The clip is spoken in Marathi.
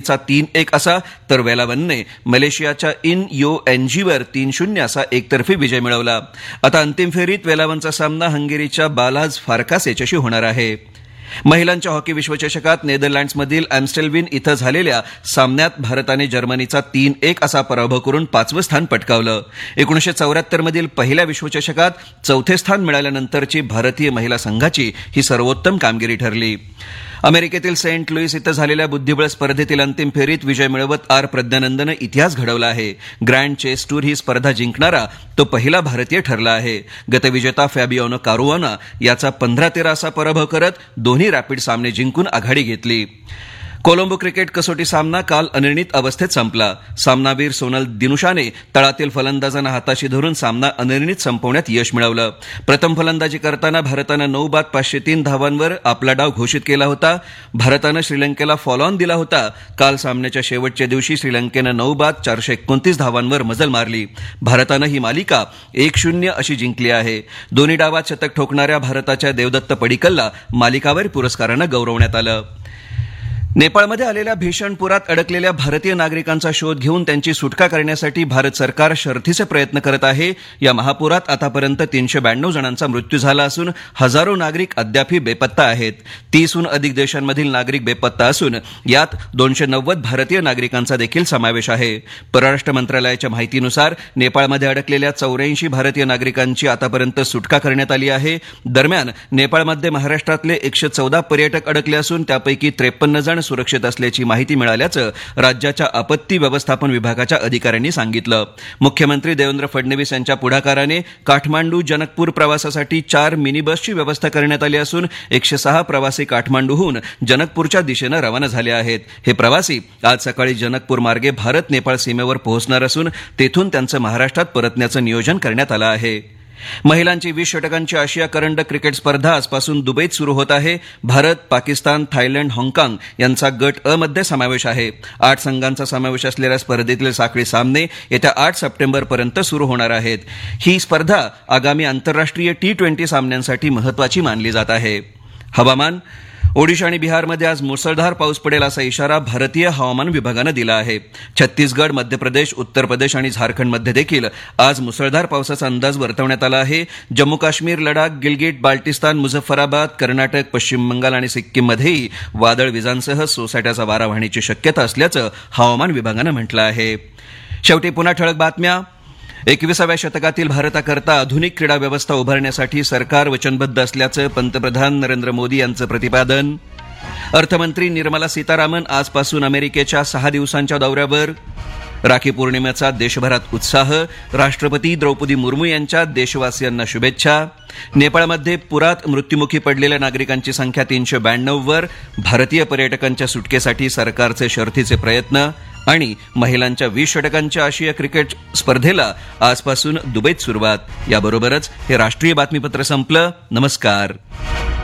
जर्मनीचा 3-1 असा तर वेलावनने मलेशियाच्या इन यो एनजीवर 3-0 असा एकतर्फी विजय मिळवला. आता अंतिम फेरीत वेलावनचा सामना हंगेरीच्या बालाज फारकास याच्याशी होणार आहे. महिलांच्या हॉकी विश्वचषकात नेदरलँड्समधील ॲम्स्टेलविन इथं झालेल्या सामन्यात भारताने जर्मनीचा 3-1 असा पराभव करून 5वं स्थान पटकावलं. 1974 मधील पहिल्या विश्वचषकात 4थे स्थान मिळाल्यानंतरची भारतीय महिला संघाची ही सर्वोत्तम कामगिरी ठरली. अमेरिकेतील सेंट लुईस इथं झालेल्या बुद्धिबळ स्पर्धेतील अंतिम फेरीत विजय मिळवत आर प्रज्ञानंदनं इतिहास घडवला आहे. ग्रँड चेस टूर ही स्पर्धा जिंकणारा तो पहिला भारतीय ठरला आहे. गतविजेता फॅबियानो कारुआना याचा 15-13 असा पराभव करत दोन्ही रॅपिड सामने जिंकून आघाडी घेतली. कोलंबो क्रिकेट कसोटी सामना काल अनिर्णित अवस्थेत संपला. सामनावीर सोनल दिनुशाने तळातील फलंदाजांना हाताशी धरून सामना अनिर्णित संपवण्यात यश मिळवलं. प्रथम फलंदाजी करताना भारतानं 9 बाद 503 धावांवर आपला डाव घोषित केला होता. भारतानं श्रीलंकेला फॉलो ऑन दिला होता. काल सामन्याच्या शेवटच्या दिवशी श्रीलंकेनं 9 बाद 429 धावांवर मजल मारली. भारतानं ही मालिका 1-0 अशी जिंकली आहे. दोन्ही डावात शतक ठोकणाऱ्या भारताच्या देवदत्त पडिक्कलला मालिकावीर पुरस्कारानं गौरवण्यात आलं. नेपाळमध्ये आलेल्या भीषण पुरात अडकलेल्या भारतीय नागरिकांचा शोध घेऊन त्यांची सुटका करण्यासाठी भारत सरकार शर्थीचे प्रयत्न करत आहे. या महापुरात आतापर्यंत 392 जणांचा मृत्यू झाला असून हजारो नागरिक अद्यापही बेपत्ता आहेत. 30हून अधिक देशांमधील नागरिक बेपत्ता असून यात 290 भारतीय नागरिकांचा देखील समावेश आहे. परराष्ट्र मंत्रालयाच्या माहितीनुसार नेपाळमध्ये अडकलेल्या 84 भारतीय नागरिकांची आतापर्यंत सुटका करण्यात आली आहे. दरम्यान नेपाळमध्ये महाराष्ट्रातले 114 पर्यटक अडकले असून त्यापैकी 53 जण सुरक्षित असल्याची माहिती मिळाल्याचं राज्याच्या आपत्ती व्यवस्थापन विभागाच्या अधिकाऱ्यांनी सांगितलं. मुख्यमंत्री देवेंद्र फडणवीस यांच्या पुढाकाराने काठमांडू जनकपूर प्रवासासाठी 4 मिनी बसची व्यवस्था करण्यात आली असून 106 प्रवासी काठमांडूहून जनकपूरच्या दिशेनं रवाना झाले आहेत. हे प्रवासी आज सकाळी जनकपूर मार्गे भारत नेपाळ सीमेवर पोहोचणार असून तेथून त्यांचं महाराष्ट्रात परतण्याचं नियोजन करण्यात आलं आहे. महिलांची 20 षटकांची आशिया करंडक क्रिकेट स्पर्धा आजपासून दुबईत सुरू होत आहे. भारत, पाकिस्तान, थायलंड, हाँगकाँग यांचा गट अ मध्ये समावेश आहे. 8 संघांचा समावेश असलेल्या स्पर्धेतील साखळी सामने येत्या 8 सप्टेंबरपर्यंत सुरू होणार आहेत. ही स्पर्धा आगामी आंतरराष्ट्रीय T20 सामन्यांसाठी महत्वाची मानली जात आहे. हवामान. ओडिशा आणि बिहारमध्ये आज मुसळधार पाऊस पडेल असा इशारा भारतीय हवामान विभागानं दिला आहे. छत्तीसगड, मध्य प्रदेश, उत्तर प्रदेश आणि झारखंडमध्ये देखील आज मुसळधार पावसाचा अंदाज वर्तवण्यात आला आहे. जम्मू काश्मीर, लडाख, गिलगिट, बाल्टिस्तान, मुझफ्फराबाद, कर्नाटक, पश्चिम बंगाल आणि सिक्कीममध्येही वादळ विजांसह सोसाट्याचा वारा वाहण्याची शक्यता असल्याचं हवामान विभागानं म्हटलं आहे. शेवटी पुन्हा ठळक बातम्या. 21व्या शतकातील भारताकरता आधुनिक क्रीडा व्यवस्था उभारण्यासाठी सरकार वचनबद्ध असल्याचं पंतप्रधान नरेंद्र मोदी यांचं प्रतिपादन. अर्थमंत्री निर्मला सीतारामन आजपासून अमेरिकेच्या 6 दिवसांच्या दौऱ्यावर. राखी पौर्णिमेचा देशभरात उत्साह. राष्ट्रपती द्रौपदी मुर्मू यांच्या देशवासियांना शुभेच्छा. नेपाळमध्ये पुरात मृत्युमुखी पडलेल्या नागरिकांची संख्या 392 वर. भारतीय पर्यटकांच्या सुटकेसाठी सरकारचे शर्थीचे प्रयत्न. आणि महिलांच्या 20 षटकांच्या आशिया क्रिकेट स्पर्धेला आजपासून दुबईत सुरुवात. याबरोबरच हे राष्ट्रीय बातमीपत्र संपलं. नमस्कार.